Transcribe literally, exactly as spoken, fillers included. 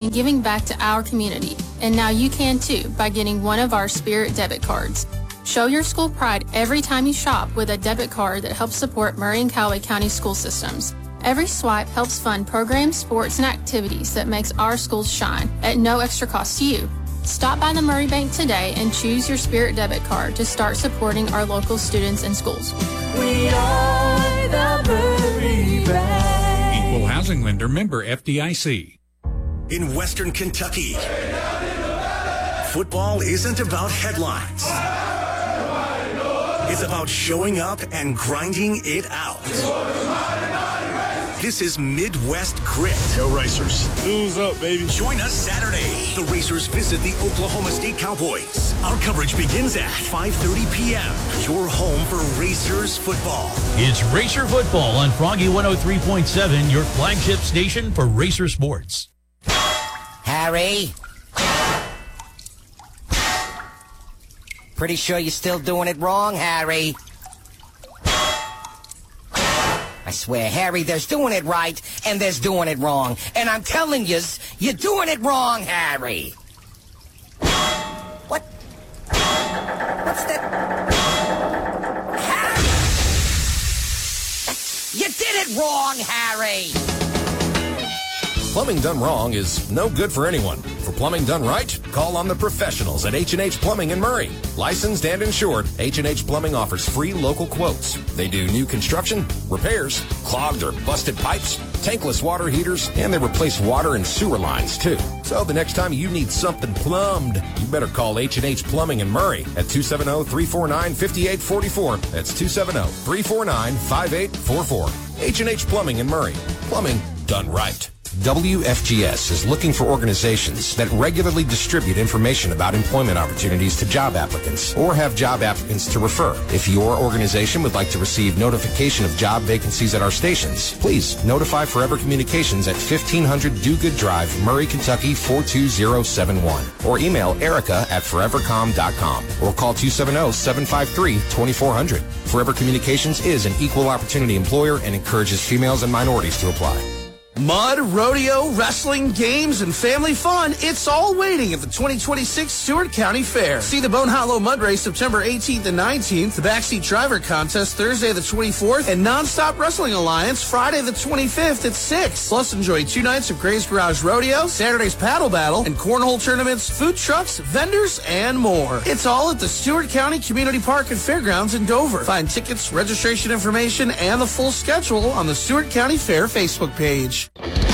in giving back to our community. And now you can too by getting one of our Spirit debit cards. Show your school pride every time you shop with a debit card that helps support Murray and Callaway County school systems. Every swipe helps fund programs, sports, and activities that makes our schools shine at no extra cost to you. Stop by the Murray Bank today and choose your Spirit debit card to start supporting our local students and schools. We are the Murray Bank. Equal housing lender, member F D I C. In Western Kentucky, football isn't about headlines. It's about showing up and grinding it out. This is Midwest Grit. Go Racers. Who's up, baby? Join us Saturday. The Racers visit the Oklahoma State Cowboys. Our coverage begins at five thirty p.m. Your home for Racers football. It's Racer football on Froggy one oh three point seven, your flagship station for Racer sports. Harry? Pretty sure you're still doing it wrong, Harry. I swear, Harry, there's doing it right, and there's doing it wrong. And I'm telling you, you're doing it wrong, Harry. What? What's that? Harry! You did it wrong, Harry! Plumbing done wrong is no good for anyone. For plumbing done right, call on the professionals at H and H Plumbing in Murray. Licensed and insured, H and H Plumbing offers free local quotes. They do new construction, repairs, clogged or busted pipes, tankless water heaters, and they replace water and sewer lines too. So the next time you need something plumbed, you better call H and H Plumbing in Murray at two seven zero, three four nine, five eight four four. That's two seven zero, three four nine, five eight four four. H and H Plumbing in Murray. Plumbing done right. W F G S is looking for organizations that regularly distribute information about employment opportunities to job applicants or have job applicants to refer. If your organization would like to receive notification of job vacancies at our stations, please notify Forever Communications at fifteen hundred Do Good Drive, Murray, Kentucky four two zero seven one, or email Erica at forever com dot com or call two seven zero, seven five three, two four zero zero. Forever Communications is an equal opportunity employer and encourages females and minorities to apply. Mud, rodeo, wrestling, games, and family fun, it's all waiting at the twenty twenty-six Stewart County Fair. See the Bone Hollow Mud Race September eighteenth and nineteenth, the Backseat Driver Contest Thursday the twenty-fourth, and Nonstop Wrestling Alliance Friday the twenty-fifth at six. Plus enjoy two nights of Gray's Garage Rodeo, Saturday's Paddle Battle, and cornhole tournaments, food trucks, vendors, and more. It's all at the Stewart County Community Park and Fairgrounds in Dover. Find tickets, registration information, and the full schedule on the Stewart County Fair Facebook page.